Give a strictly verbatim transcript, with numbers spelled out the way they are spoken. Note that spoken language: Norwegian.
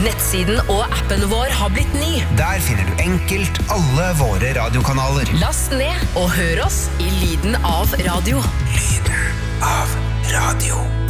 Nettsiden og appen vår har blitt ny. Der finner du enkelt alle våre radiokanaler. Last ned og hør oss i lyden av radio. Lyden av radio.